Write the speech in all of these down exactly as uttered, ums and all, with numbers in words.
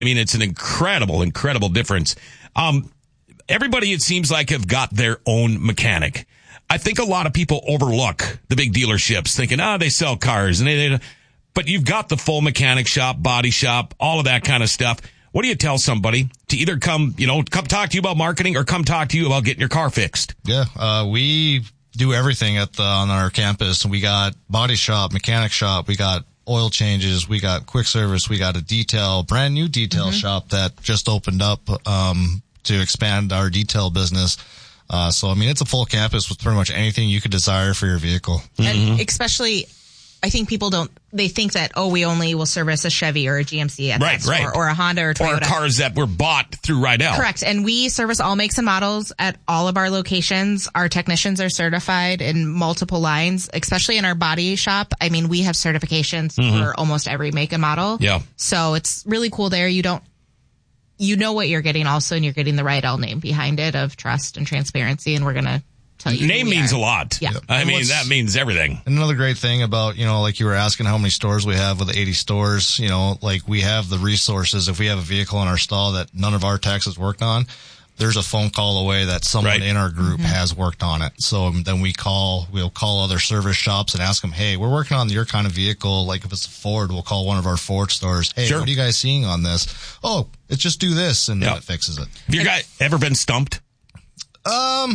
I mean, it's an incredible, incredible difference. Um, everybody, it seems like, have got their own mechanic. I think a lot of people overlook the big dealerships, thinking, oh, they sell cars. and they, they, But you've got the full mechanic shop, body shop, all of that kind of stuff. What do you tell somebody to either come, you know, come talk to you about marketing or come talk to you about getting your car fixed? Yeah, uh, we do everything at the, on our campus. We got body shop, mechanic shop, we got oil changes, we got quick service, we got a detail, brand new detail mm-hmm. shop that just opened up um to expand our detail business. Uh so I mean, it's a full campus with pretty much anything you could desire for your vehicle. And mm-hmm. especially, I think people don't, they think that, oh, we only will service a Chevy or a G M C at right, that store, right. or a Honda or Toyota. Or cars that were bought through Rydell. Correct. And we service all makes and models at all of our locations. Our technicians are certified in multiple lines, especially in our body shop. I mean, we have certifications mm-hmm. for almost every make and model. Yeah. So it's really cool there. You don't, you know what you're getting also, and you're getting the Rydell name behind it of trust and transparency. And we're going to tell you. Name means are. a lot. Yeah. I mean, that means everything. Another great thing about, you know, like you were asking how many stores we have with the eighty stores, you know, like we have the resources. If we have a vehicle in our stall that none of our techs has worked on, there's a phone call away that someone right. in our group mm-hmm. has worked on it. So then we call, we'll call other service shops and ask them, hey, we're working on your kind of vehicle. Like if it's a Ford, we'll call one of our Ford stores. Hey, sure. what are you guys seeing on this? Oh, it's just do this. And yep. then it fixes it. Have you guys ever been stumped? Um,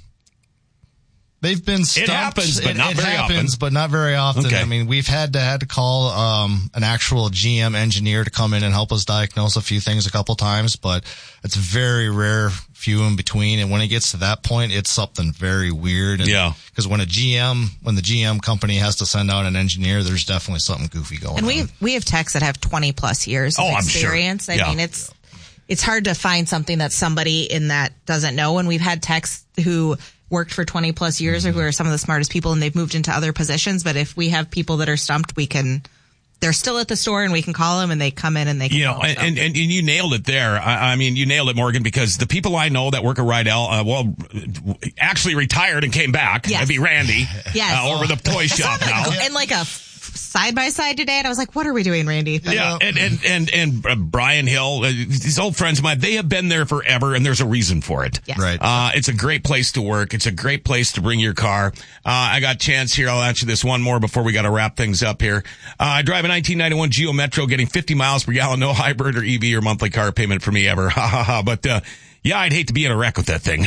They've been stumped. It happens, but it, not it very happens, often. but not very often. Okay. I mean, we've had to had to call um an actual G M engineer to come in and help us diagnose a few things a couple times, but it's very rare, few in between. And when it gets to that point, it's something very weird. And, yeah. Because when a G M, when the G M company has to send out an engineer, there's definitely something goofy going and on. And we we have techs that have twenty plus years of oh, experience. I'm sure. I yeah. mean, it's it's hard to find something that somebody in that doesn't know. And we've had techs who worked for twenty plus years mm-hmm. or who are some of the smartest people and they've moved into other positions. But if we have people that are stumped, we can, they're still at the store and we can call them and they come in and they can. You know, and, and, and you nailed it there. I, I mean, you nailed it, Morgan, because the people I know that work at Rydell, uh, well, actually retired and came back. Yes. That'd be Randy. Yes. Uh, over the toy shop now. And like a side by side today, and I was like, what are we doing, Randy? Yeah, and and and, and uh, Brian Hill, uh, these old friends of mine, they have been there forever, and there's a reason for it. Yes. Right. Uh, it's a great place to work. It's a great place to bring your car. Uh, I got a chance here. I'll answer this one more before we got to wrap things up here. Uh, I drive a nineteen ninety-one Geo Metro, getting fifty miles per gallon, no hybrid or E V or monthly car payment for me ever. Ha ha ha. But, uh, yeah, I'd hate to be in a wreck with that thing.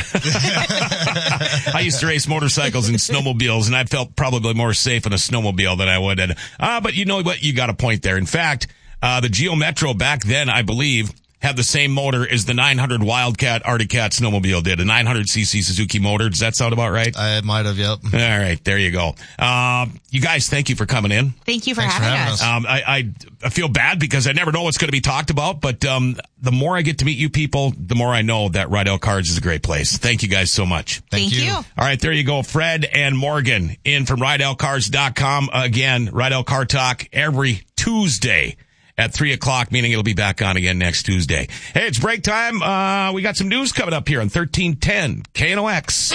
I used to race motorcycles and snowmobiles, and I felt probably more safe in a snowmobile than I would in. Ah, uh, but you know what? You got a point there. In fact, uh, the Geo Metro back then, I believe, had the same motor as the nine hundred Wildcat Arctic Cat snowmobile did, a nine hundred c c Suzuki motor. Does that sound about right? I might have, yep. All right, there you go. Uh, you guys, thank you for coming in. Thank you for Thanks having, for having us. us. Um, I, I, I feel bad because I never know what's going to be talked about, but um, the more I get to meet you people, the more I know that Rydell Cards is a great place. Thank you guys so much. Thank, Thank you. you. All right, there you go. Fred and Morgan in from Rydell Cars dot com. Again, Rydell Car Talk every Tuesday at three o'clock, meaning it'll be back on again next Tuesday. Hey, it's break time. Uh, we got some news coming up here on thirteen ten K N O X.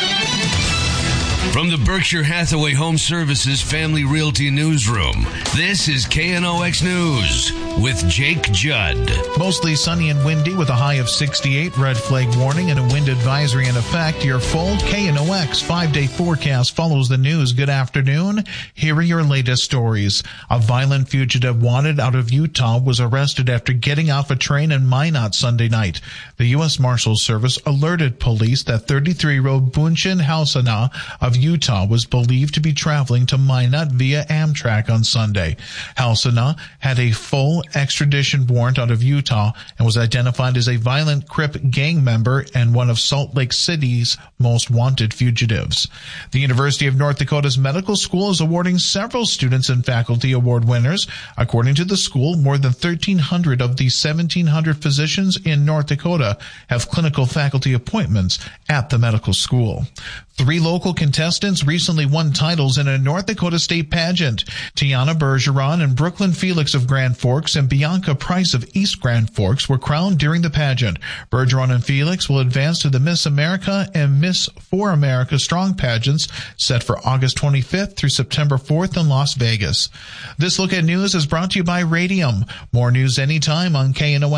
From the Berkshire Hathaway Home Services Family Realty Newsroom, this is K N O X News with Jake Judd. Mostly sunny and windy with a high of sixty-eight, red flag warning and a wind advisory in effect. Your full K N O X five-day forecast follows the news. Good afternoon. Here are your latest stories. A violent fugitive wanted out of Utah was arrested after getting off a train in Minot Sunday night. The U S Marshals Service alerted police that thirty-three-year-old Bunchin Hausana of Utah was believed to be traveling to Minot via Amtrak on Sunday. Hausana had a full extradition warrant out of Utah and was identified as a violent Crip gang member and one of Salt Lake City's most wanted fugitives. The University of North Dakota's medical school is awarding several students and faculty award winners. According to the school, more than thirteen hundred of the seventeen hundred physicians in North Dakota have clinical faculty appointments at the medical school. Three local contestants contestants recently won titles in a North Dakota State pageant. Tiana Bergeron and Brooklyn Felix of Grand Forks and Bianca Price of East Grand Forks were crowned during the pageant. Bergeron and Felix will advance to the Miss America and Miss For America Strong pageants set for August twenty-fifth through September fourth in Las Vegas. This Look at News is brought to you by Radium. More news anytime on K N O X.